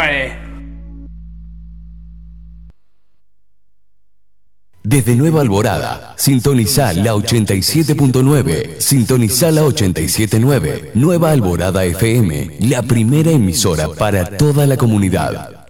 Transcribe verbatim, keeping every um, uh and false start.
suene. Desde Nueva Alborada, sintonizá la ochenta y siete punto nueve, sintonizá la ochenta y siete punto nueve, Nueva Alborada F M, la primera emisora para toda la comunidad.